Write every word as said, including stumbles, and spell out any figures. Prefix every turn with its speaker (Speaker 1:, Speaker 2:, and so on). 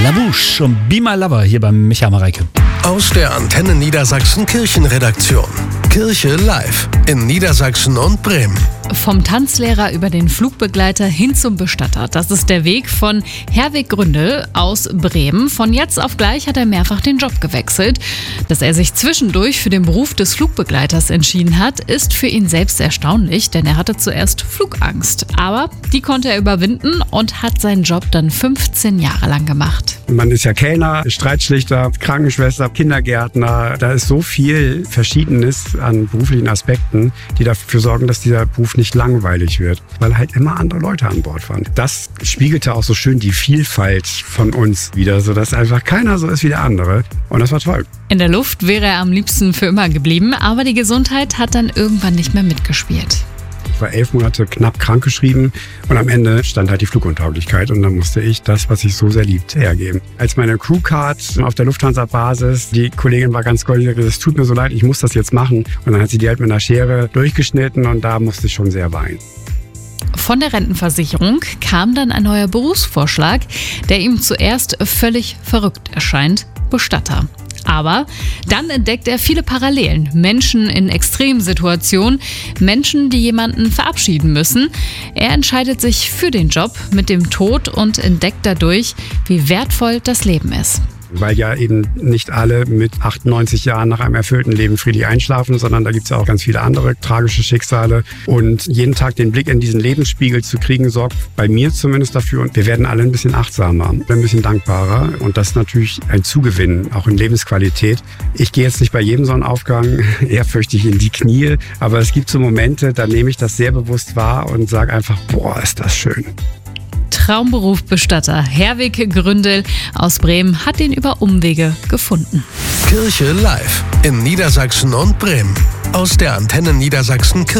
Speaker 1: Labouche und Be My Lover hier beim Micha Mareike.
Speaker 2: Aus der Antenne Niedersachsen Kirchenredaktion. Kirche live in Niedersachsen und Bremen.
Speaker 3: Vom Tanzlehrer über den Flugbegleiter hin zum Bestatter. Das ist der Weg von Herwig Gründel aus Bremen. Von jetzt auf gleich hat er mehrfach den Job gewechselt. Dass er sich zwischendurch für den Beruf des Flugbegleiters entschieden hat, ist für ihn selbst erstaunlich, denn er hatte zuerst Flugangst. Aber die konnte er überwinden und hat seinen Job dann fünfzehn Jahre lang gemacht.
Speaker 4: Man ist ja Kellner, Streitschlichter, Krankenschwester, Kindergärtner. Da ist so viel Verschiedenes an beruflichen Aspekten, die dafür sorgen, dass dieser Beruf nicht langweilig wird, weil halt immer andere Leute an Bord waren. Das spiegelte auch so schön die Vielfalt von uns wieder, sodass einfach keiner so ist wie der andere. Und das war toll.
Speaker 3: In der Luft wäre er am liebsten für immer geblieben, aber die Gesundheit hat dann irgendwann nicht mehr mitgespielt.
Speaker 4: Ich war elf Monate knapp krankgeschrieben und am Ende stand halt die Fluguntauglichkeit und dann musste ich das, was ich so sehr liebte, hergeben. Als meine Crewcard auf der Lufthansa-Basis, die Kollegin war ganz goldig, es tut mir so leid, ich muss das jetzt machen. Und dann hat sie die halt mit einer Schere durchgeschnitten und da musste ich schon sehr weinen.
Speaker 3: Von der Rentenversicherung kam dann ein neuer Berufsvorschlag, der ihm zuerst völlig verrückt erscheint: Bestatter. Aber dann entdeckt er viele Parallelen. Menschen in Extremsituationen, Menschen, die jemanden verabschieden müssen. Er entscheidet sich für den Job mit dem Tod und entdeckt dadurch, wie wertvoll das Leben ist.
Speaker 4: Weil ja eben nicht alle mit achtundneunzig Jahren nach einem erfüllten Leben friedlich einschlafen, sondern da gibt es ja auch ganz viele andere tragische Schicksale. Und jeden Tag den Blick in diesen Lebensspiegel zu kriegen, sorgt bei mir zumindest dafür. Und wir werden alle ein bisschen achtsamer, ein bisschen dankbarer. Und das ist natürlich ein Zugewinn, auch in Lebensqualität. Ich gehe jetzt nicht bei jedem Sonnenaufgang ehrfürchtig in die Knie, aber es gibt so Momente, da nehme ich das sehr bewusst wahr und sage einfach, boah, ist das schön.
Speaker 3: Traumberuf Bestatter. Herwig Gründel aus Bremen hat ihn über Umwege gefunden.
Speaker 2: Kirche live in Niedersachsen und Bremen. Aus der Antenne Niedersachsen